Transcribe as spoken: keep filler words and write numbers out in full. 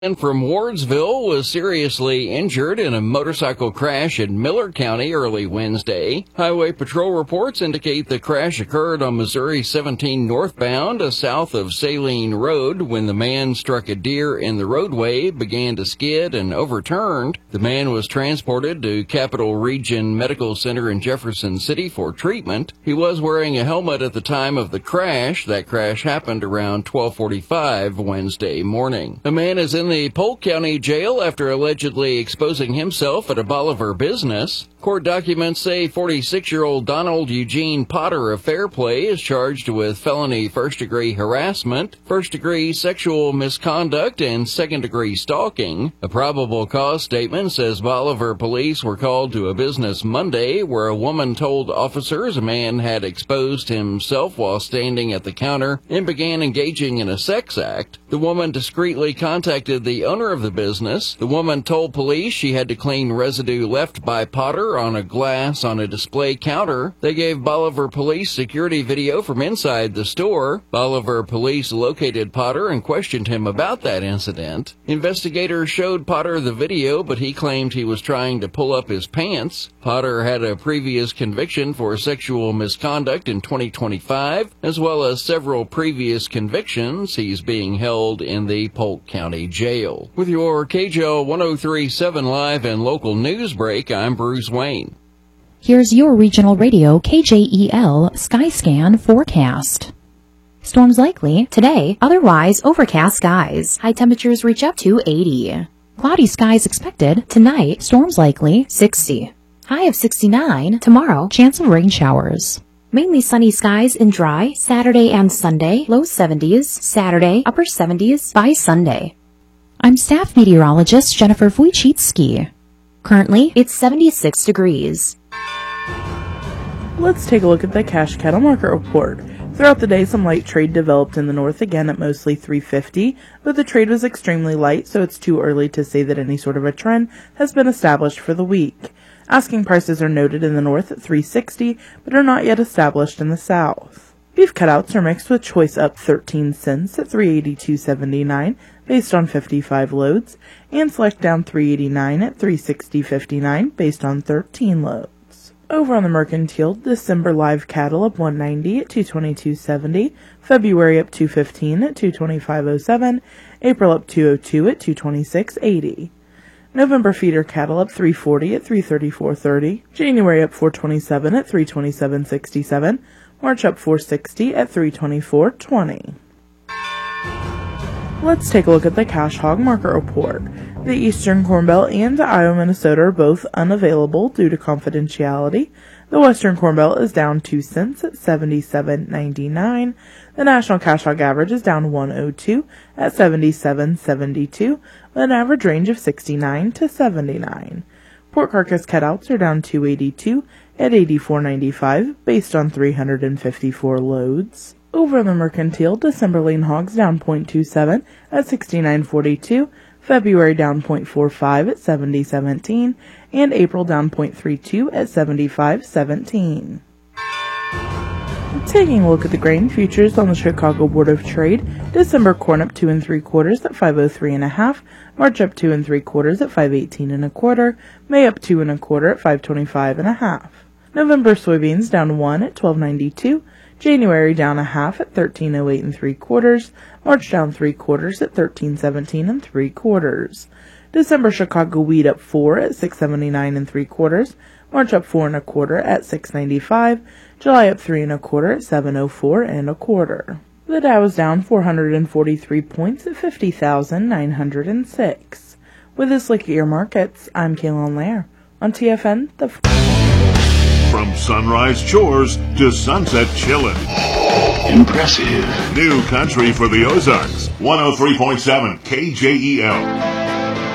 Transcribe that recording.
And from Wardsville was seriously injured in a motorcycle crash in Miller County early Wednesday. Highway Patrol reports indicate the crash occurred on Missouri seventeen northbound, south of Saline Road, when the man struck a deer in the roadway, began to skid, and overturned. The man was transported to Capital Region Medical Center in Jefferson City for treatment. He was wearing a helmet at the time of the crash. That crash happened around twelve forty-five Wednesday morning. A man is in the Polk County Jail after allegedly exposing himself at a Bolivar business. Court documents say forty-six-year-old Donald Eugene Potter of Fairplay is charged with felony first-degree harassment, first-degree sexual misconduct, and second-degree stalking. A probable cause statement says Bolivar police were called to a business Monday where a woman told officers a man had exposed himself while standing at the counter and began engaging in a sex act. The woman discreetly contacted the owner of the business. The woman told police she had to clean residue left by Potter on a glass on a display counter. They gave Bolivar police security video from inside the store. Bolivar police located Potter and questioned him about that incident. Investigators showed Potter the video, but he claimed he was trying to pull up his pants. Potter had a previous conviction for sexual misconduct in twenty twenty-five, as well as several previous convictions. He's being held in the Polk County Jail. With your K J O one oh three point seven live and local news break, I'm Bruce Wayne. Here's your regional radio K J E L Skyscan forecast. Storms likely today, otherwise overcast skies. High temperatures reach up to eighty. Cloudy skies expected tonight, storms likely sixty. High of sixty-nine tomorrow, chance of rain showers. Mainly sunny skies and dry Saturday and Sunday, low seventies, Saturday, upper seventies by Sunday. I'm staff meteorologist Jennifer Wojcicki. Currently, it's seventy-six degrees. Let's take a look at the cash cattle market report. Throughout the day, some light trade developed in the north, again at mostly three fifty, but the trade was extremely light, so it's too early to say that any sort of a trend has been established for the week. Asking prices are noted in the north at three sixty, but are not yet established in the south. Beef cutouts are mixed with choice up thirteen cents at three eighty-two seventy-nine based on fifty-five loads, and select down three eighty-nine at three sixty fifty-nine based on thirteen loads. Over on the mercantile, December live cattle up one ninety at two twenty-two seventy, February up two fifteen at two twenty-five oh seven, April up two oh two at two twenty-six eighty. November feeder cattle up three forty at three thirty-four thirty, January up four twenty-seven at three twenty-seven sixty-seven, March up four sixty at three twenty-four twenty. Let's take a look at the cash hog market report. The Eastern Corn Belt and Iowa, Minnesota are both unavailable due to confidentiality. The Western Corn Belt is down two cents at seventy-seven ninety-nine. The National Cash Hog average is down one oh two at seventy-seven seventy-two, with an average range of sixty-nine to seventy-nine. Pork carcass cutouts are down two eighty-two at eighty-four ninety-five based on three hundred fifty-four loads. Over in the mercantile, December lean hogs down zero point two seven at sixty-nine forty-two, February down zero point four five at seventy seventeen, and April down zero point three two at seventy-five seventeen. Taking a look at the grain futures on the Chicago Board of Trade, December corn up two and three quarters at five oh three and a half, March up two and three quarters at five eighteen and a quarter, May up two and a quarter at five twenty-five and a half. November soybeans down one at twelve ninety-two, January down a half at thirteen oh eight and three quarters, March down three quarters at thirteen seventeen and three quarters. December Chicago wheat up four at six seventy-nine and three quarters, March up four and a quarter at six ninety-five, July up three and a quarter at seven oh four and a quarter. The Dow is down four hundred forty-three points at fifty thousand nine hundred six. With this look at your markets, I'm Kaylin Lair on T F N. The From sunrise chores to sunset chillin'. Impressive. New country for the Ozarks. one oh three point seven K J E L.